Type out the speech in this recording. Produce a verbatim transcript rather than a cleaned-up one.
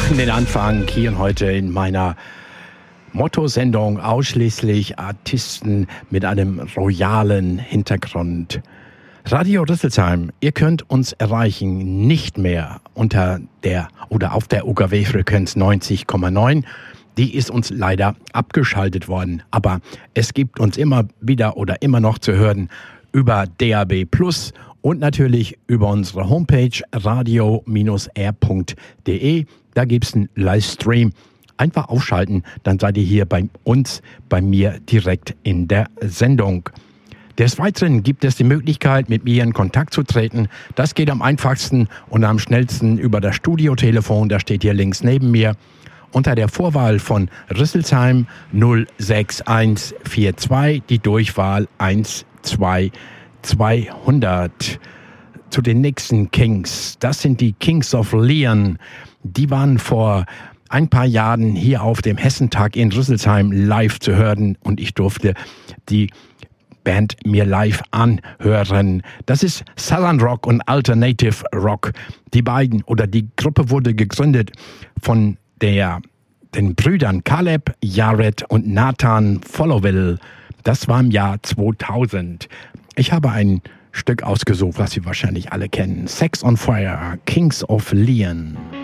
machen den Anfang hier und heute in meiner Motto-Sendung ausschließlich Artisten mit einem royalen Hintergrund. Radio Rüsselsheim, ihr könnt uns erreichen, nicht mehr unter der oder auf der U K W-Frequenz neunzig Komma neun. Die ist uns leider abgeschaltet worden, aber es gibt uns immer wieder oder immer noch zu hören über D A B Plus und natürlich über unsere Homepage radio R punkt de. Da gibt es einen Livestream. Einfach aufschalten, dann seid ihr hier bei uns, bei mir direkt in der Sendung. Des Weiteren gibt es die Möglichkeit, mit mir in Kontakt zu treten. Das geht am einfachsten und am schnellsten über das Studiotelefon. Das steht hier links neben mir. Unter der Vorwahl von Rüsselsheim null sechs eins vier zwei, die Durchwahl eins zwei zweihundert. Zu den nächsten Kings. Das sind die Kings of Leon. Die waren vor ein paar Jahren hier auf dem Hessentag in Rüsselsheim live zu hören und ich durfte die Band mir live anhören. Das ist Southern Rock und Alternative Rock. Die beiden oder die Gruppe wurde gegründet von der, den Brüdern Caleb, Jared und Nathan Followell. Das war im Jahr zweitausend. Ich habe ein Stück ausgesucht, was Sie wahrscheinlich alle kennen. Sex on Fire, Kings of Leon.